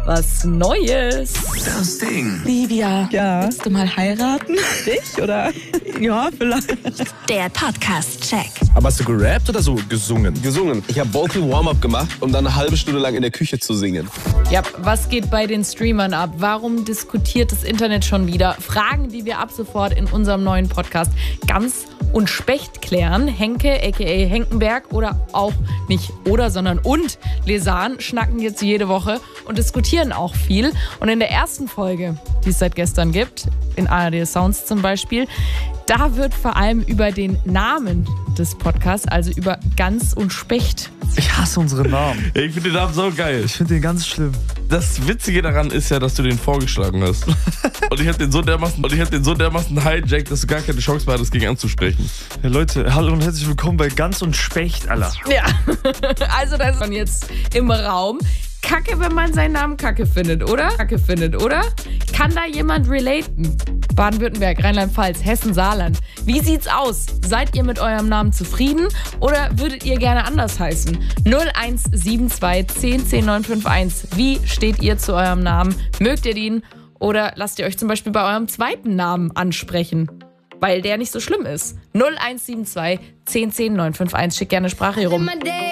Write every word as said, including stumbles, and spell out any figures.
was Neues. Das Ding. Livia, Ja. willst du mal heiraten? Dich, oder? Ja, vielleicht. Der Podcast-Check. Aber hast du gerappt oder so gesungen? Gesungen. Ich habe Vocal Warm-Up gemacht, um dann eine halbe Stunde lang in der Küche zu singen. Ja, was geht bei den Streamern ab? Warum diskutiert das Internet schon wieder? Fragen, die wir ab sofort in unserem neuen Podcast Ganz und Specht klären. Henke, aka Henkenberg oder auch nicht oder, sondern und Lesan schnacken jetzt jede Woche und diskutieren auch viel. Und in der ersten Folge, die es seit gestern gibt, in A R D Sounds zum Beispiel, da wird vor allem über den Namen des Podcasts, also über Gans und Specht. Ich hasse unsere Namen. Ich finde den Namen so geil. Ich finde den ganz schlimm. Das Witzige daran ist ja, dass du den vorgeschlagen hast. Und ich hätte den so dermaßen, und ich hätte den so dermaßen hijacked, dass du gar keine Chance mehr hattest, gegen anzusprechen. Ja, Leute, hallo und herzlich willkommen bei Gans und Specht, Alter. Ja, also das ist dann jetzt im Raum. Kacke, wenn man seinen Namen Kacke findet, oder? Kacke findet, oder? Kann da jemand relaten? Baden-Württemberg, Rheinland-Pfalz, Hessen, Saarland. Wie sieht's aus? Seid ihr mit eurem Namen zufrieden oder würdet ihr gerne anders heißen? null eins sieben zwei zehn zehn neun fünf eins. Wie steht ihr zu eurem Namen? Mögt ihr ihn oder lasst ihr euch zum Beispiel bei eurem zweiten Namen ansprechen? Weil der nicht so schlimm ist. null eins sieben zwei zehn zehn neun fünf eins. Schickt gerne Sprache hier rum.